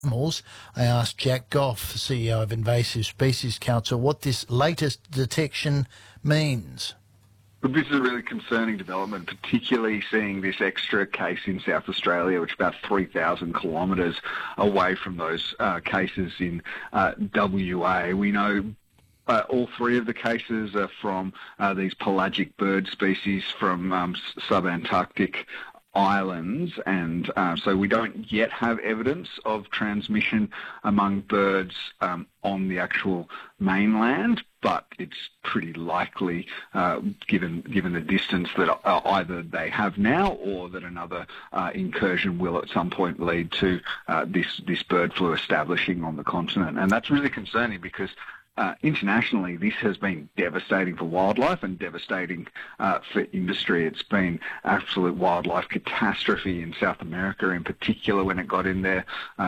Animals. I asked Jack Goff, CEO of Invasive Species Council, what this latest detection means. But this is a really concerning development, particularly seeing this extra case in South Australia, which is about 3,000 kilometres away from those cases in WA. We know all three of the cases are from these pelagic bird species from subantarctic islands, and so we don't yet have evidence of transmission among birds on the actual mainland, but it's pretty likely, given the distance, that either they have now or that another incursion will at some point lead to this bird flu establishing on the continent. And that's really concerning because internationally, this has been devastating for wildlife and devastating for industry. It's been absolute wildlife catastrophe in South America, in particular, when it got in there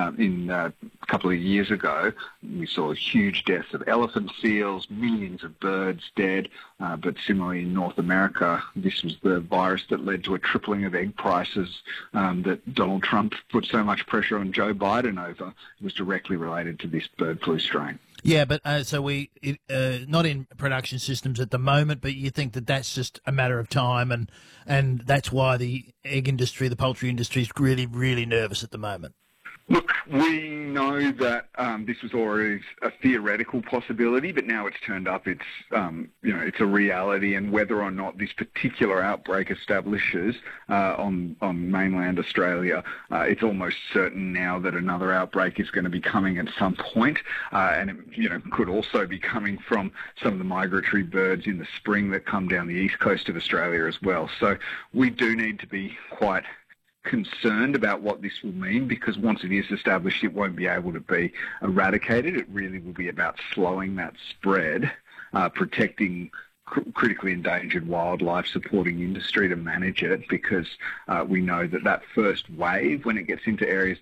a couple of years ago. We saw huge deaths of elephant seals, millions of birds dead. But similarly in North America, this was the virus that led to a tripling of egg prices that Donald Trump put so much pressure on Joe Biden over. It was directly related to this bird flu strain. Yeah, but so not in production systems at the moment, but you think that that's just a matter of time, and that's why the egg industry, the poultry industry, is really, really nervous at the moment. Look, we know that this was always a theoretical possibility, but now it's turned up. It's it's a reality, and whether or not this particular outbreak establishes on mainland Australia, it's almost certain now that another outbreak is going to be coming at some point, and it could also be coming from some of the migratory birds in the spring that come down the east coast of Australia as well. So we do need to be quite concerned about what this will mean, because once it is established, it won't be able to be eradicated. It really will be about slowing that spread, protecting critically endangered wildlife, supporting industry to manage it, because we know that first wave, when it gets into areas,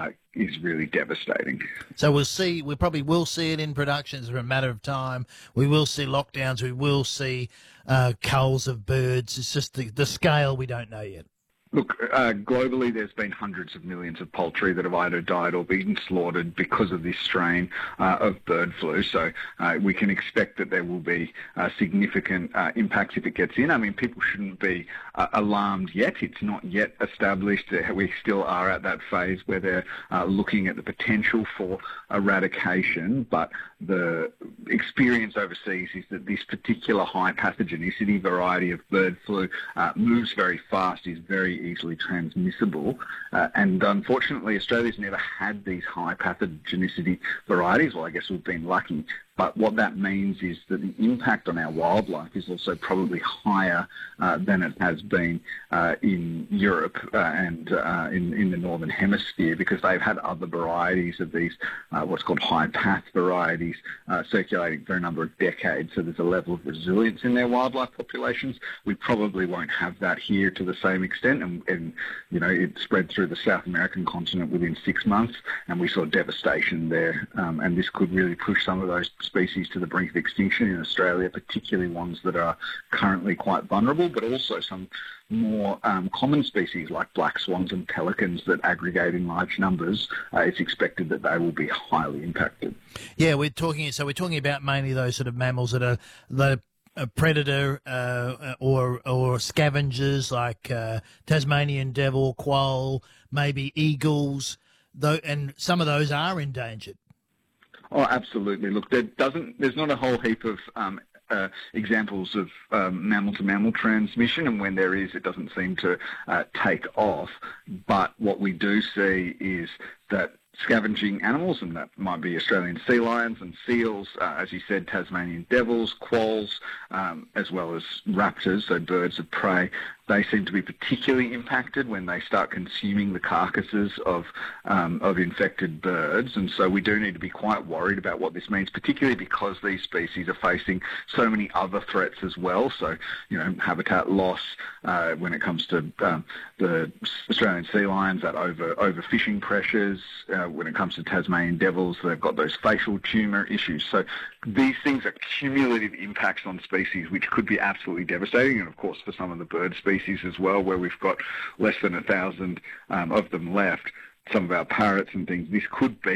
is really devastating. So we probably will see it in production. It's a matter of time. We will see lockdowns. We will see culls of birds. It's just the scale we don't know yet. Look, globally there's been hundreds of millions of poultry that have either died or been slaughtered because of this strain of bird flu. So we can expect that there will be significant impacts if it gets in. I mean, people shouldn't be alarmed yet. It's not yet established. We still are at that phase where they're looking at the potential for eradication, but the experience overseas is that this particular high pathogenicity variety of bird flu moves very fast, is very easily transmissible, and unfortunately Australia's never had these high pathogenicity varieties. Well, I guess we've been lucky, but what that means is that the impact on our wildlife is also probably higher than it has been in Europe and in the Northern Hemisphere, because they've had other varieties of these what's called high path varieties circulating for a number of decades. So there's a level of resilience in their wildlife populations. We probably won't have that here to the same extent, and it spread through the South American continent within 6 months, and we saw devastation there, and this could really push some of those species to the brink of extinction in Australia, particularly ones that are currently quite vulnerable, but also some more common species like black swans and pelicans that aggregate in large numbers. It's expected that they will be highly impacted. Yeah, we're talking about mainly those sort of mammals that are a predator or scavengers, like Tasmanian devil, quail, maybe eagles, though, and some of those are endangered. Oh, absolutely. Look, there's not a whole heap of examples of mammal-to-mammal transmission, and when there is, it doesn't seem to take off. But what we do see is that scavenging animals, and that might be Australian sea lions and seals, as you said, Tasmanian devils, quolls, as well as raptors, so birds of prey, they seem to be particularly impacted when they start consuming the carcasses of infected birds. And so we do need to be quite worried about what this means, particularly because these species are facing so many other threats as well. So, habitat loss when it comes to the Australian sea lions, that overfishing pressures. When it comes to Tasmanian devils, they've got those facial tumour issues. So these things are cumulative impacts on species which could be absolutely devastating, and of course for some of the bird species as well, where we've got less than 1,000 of them left. some of our parrots and things, this could be